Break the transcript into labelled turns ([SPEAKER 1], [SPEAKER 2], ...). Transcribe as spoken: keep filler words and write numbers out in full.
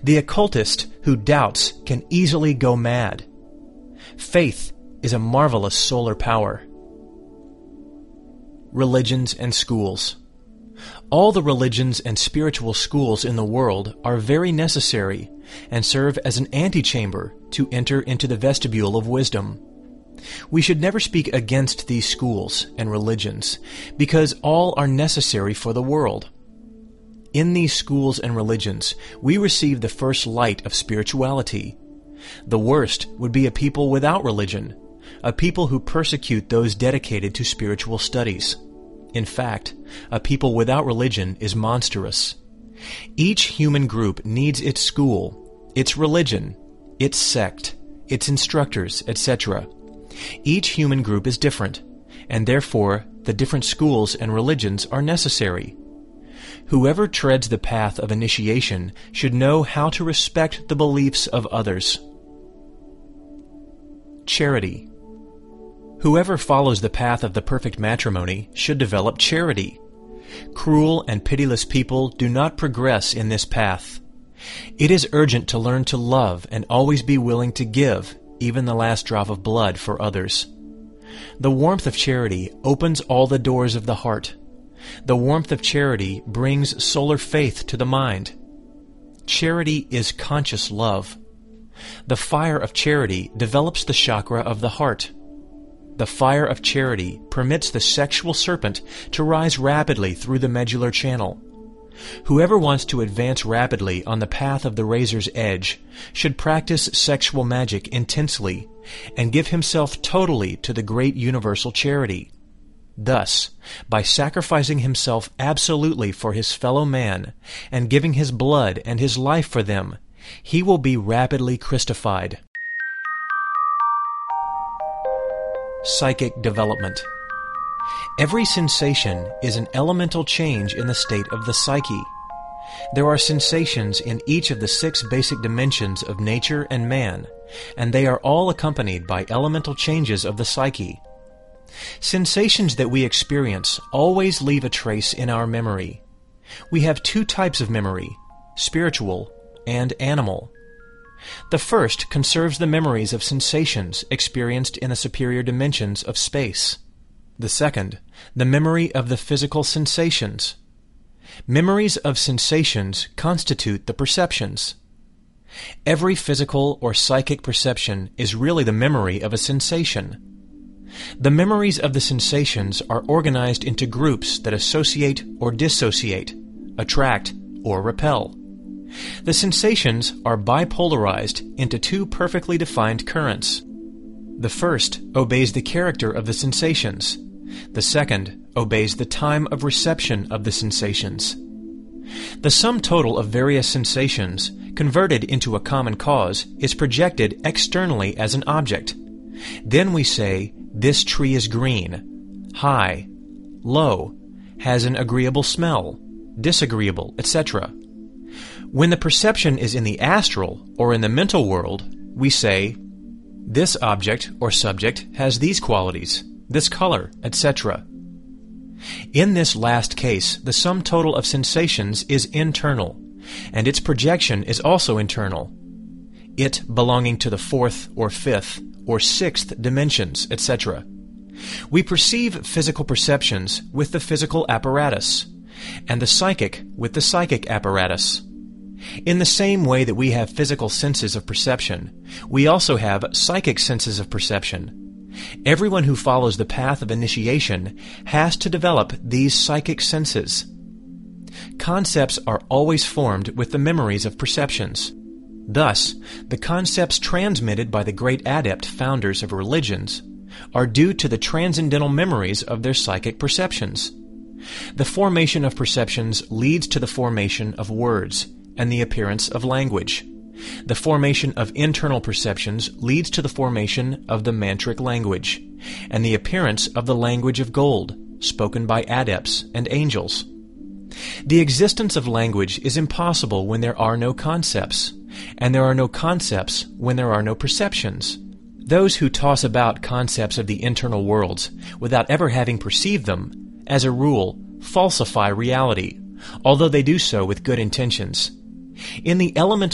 [SPEAKER 1] The occultist who doubts can easily go mad. Faith is a marvelous solar power. Religions and schools. All the religions and spiritual schools in the world are very necessary and serve as an antechamber to enter into the vestibule of wisdom. We should never speak against these schools and religions, because all are necessary for the world. In these schools and religions, we receive the first light of spirituality. The worst would be a people without religion, a people who persecute those dedicated to spiritual studies. In fact, a people without religion is monstrous. Each human group needs its school, its religion, its sect, its instructors, et cetera. Each human group is different, and therefore the different schools and religions are necessary. Whoever treads the path of initiation should know how to respect the beliefs of others. Charity. Whoever follows the path of the perfect matrimony should develop charity. Cruel and pitiless people do not progress in this path. It is urgent to learn to love and always be willing to give, even the last drop of blood, for others. The warmth of charity opens all the doors of the heart. The warmth of charity brings solar faith to the mind. Charity is conscious love. The fire of charity develops the chakra of the heart. The fire of charity permits the sexual serpent to rise rapidly through the medullary channel. Whoever wants to advance rapidly on the path of the razor's edge should practice sexual magic intensely and give himself totally to the great universal charity. Thus, by sacrificing himself absolutely for his fellow man and giving his blood and his life for them, he will be rapidly Christified. Psychic development. Every sensation is an elemental change in the state of the psyche. There are sensations in each of the six basic dimensions of nature and man, and they are all accompanied by elemental changes of the psyche. Sensations that we experience always leave a trace in our memory. We have two types of memory, spiritual and animal. The first conserves the memories of sensations experienced in the superior dimensions of space. The second, the memory of the physical sensations. Memories of sensations constitute the perceptions. Every physical or psychic perception is really the memory of a sensation. The memories of the sensations are organized into groups that associate or dissociate, attract or repel. The sensations are bipolarized into two perfectly defined currents. The first obeys the character of the sensations. The second obeys the time of reception of the sensations. The sum total of various sensations, converted into a common cause, is projected externally as an object. Then we say, this tree is green, high, low, has an agreeable smell, disagreeable, et cetera. When the perception is in the astral or in the mental world, we say, this object or subject has these qualities, this color, et cetera. In this last case, the sum total of sensations is internal, and its projection is also internal, it belonging to the fourth or fifth or sixth dimensions, et cetera. We perceive physical perceptions with the physical apparatus, and the psychic with the psychic apparatus. In the same way that we have physical senses of perception, we also have psychic senses of perception. Everyone who follows the path of initiation has to develop these psychic senses. Concepts are always formed with the memories of perceptions. Thus, the concepts transmitted by the great adept founders of religions are due to the transcendental memories of their psychic perceptions. The formation of perceptions leads to the formation of words and the appearance of language. The formation of internal perceptions leads to the formation of the mantric language, and the appearance of the language of gold, spoken by adepts and angels. The existence of language is impossible when there are no concepts, and there are no concepts when there are no perceptions. Those who toss about concepts of the internal worlds without ever having perceived them, as a rule, falsify reality, although they do so with good intentions. In the elemental